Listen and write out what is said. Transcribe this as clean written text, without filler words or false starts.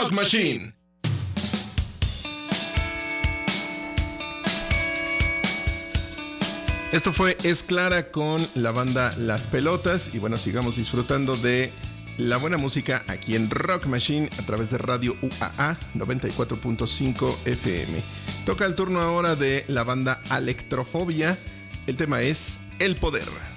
Rock Machine. Esto fue Es Clara con la banda Las Pelotas. Y bueno, sigamos disfrutando de la buena música aquí en Rock Machine a través de Radio UAA 94.5 FM. Toca el turno ahora de la banda Electrofobia. El tema es El Poder.